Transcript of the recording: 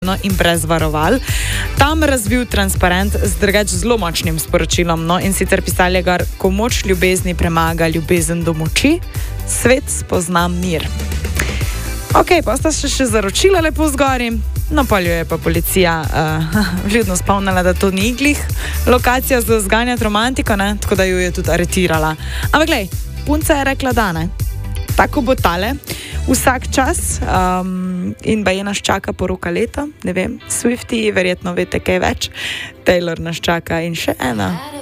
hladno in brez varoval. Tam razvil transparent z drugač zelo močnim sporočilom, no, in sicer pisali ga, ko moč ljubezni premaga ljubezen do moči, svet spozna mir. Ok, pa sta še zaročila lepo zgori. No, pa jo je pa policija vljudno spomnila, da to ni glih lokacija za zganjati romantiko, ne? Tako da jo je tudi aretirala. Ampak glej, punca je rekla, da ne. Tako bo tale. Vsak čas in baje nas čaka poroka leta, ne vem, Swiftie, verjetno veste kaj več. Taylor nas čaka in še ena.